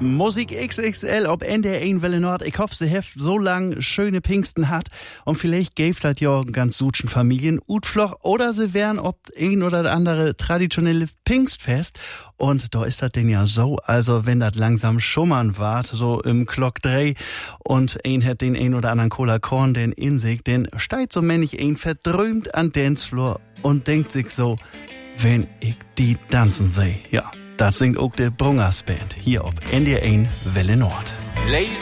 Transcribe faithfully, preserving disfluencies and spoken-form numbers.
Musik X X L ob N D R eins Welle Nord. Ich hoffe, sie heft so lang schöne Pfingsten hat und vielleicht gäft das ja ganz sutschen Familien Utfloch oder sie wären ob ein oder andere traditionelle Pfingstfest. Und da ist das denn ja so, also wenn das langsam schummern wart, so im Glock drei und ein hat den ein oder anderen Cola Korn den in sich, den steigt so männlich ein verdrömt an Dancefloor und denkt sich so, wenn ich die tanzen seh, ja. Das singt auch der Brungers Band hier auf N D R eins Welle Nord.